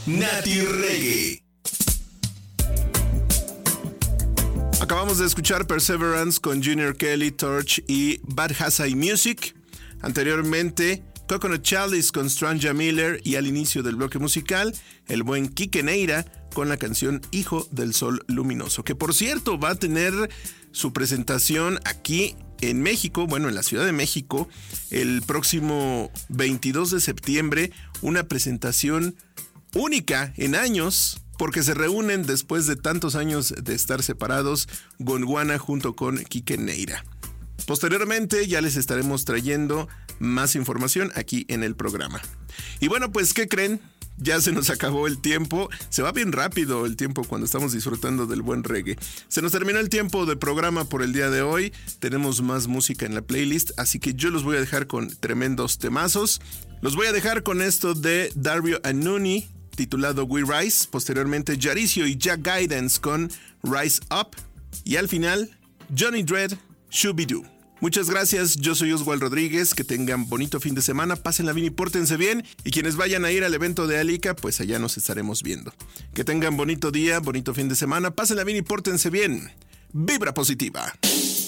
Nati Reggae. Acabamos de escuchar Perseverance con Junior Kelly, Torch y Bad Hassai Music. Anteriormente, Coconut Chalice con Stranja Miller y al inicio del bloque musical, el buen Quique Neira con la canción Hijo del Sol Luminoso, que por cierto va a tener su presentación aquí en México, bueno, en la Ciudad de México, el próximo 22 de septiembre, una presentación única en años, porque se reúnen después de tantos años de estar separados, Gondwana junto con Quique Neira. Posteriormente ya les estaremos trayendo más información aquí en el programa. Y bueno, pues, ¿qué creen? Ya se nos acabó el tiempo. Se va bien rápido el tiempo cuando estamos disfrutando del buen reggae. Se nos terminó el tiempo de programa por el día de hoy. Tenemos más música en la playlist, así que yo los voy a dejar con tremendos temazos. Los voy a dejar con esto de Dario Annuni, titulado We Rise. Posteriormente, Jaricio y Jack Guidance con Rise Up. Y al final, Johnny Dredd, Shooby-Doo. Muchas gracias, yo soy Oswald Rodríguez, que tengan bonito fin de semana, pásenla bien y pórtense bien, y quienes vayan a ir al evento de Alica, pues allá nos estaremos viendo. Que tengan bonito día, bonito fin de semana, pásenla bien y pórtense bien. Vibra positiva.